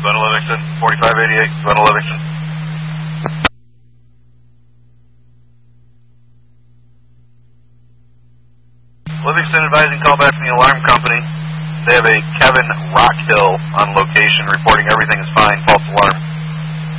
Glenn Livingston, 4588, Glenn Livingston. Livingston advising call back from the alarm company. They have a Kevin Rockhill on location reporting everything is fine, false alarm.